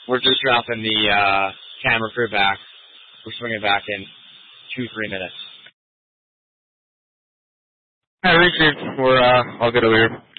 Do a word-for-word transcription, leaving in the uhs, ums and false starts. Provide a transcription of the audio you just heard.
We're just dropping the uh, camera crew back. We're swinging back in two, three minutes. Hi, Richard. We're uh, all good over here.